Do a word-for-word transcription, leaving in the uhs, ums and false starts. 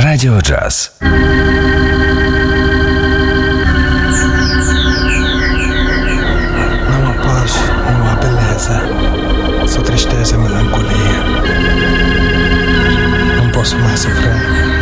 Radio Jazz. Não há paz, não há beleza, só tristeza e melancolia. Não posso mais sofrer.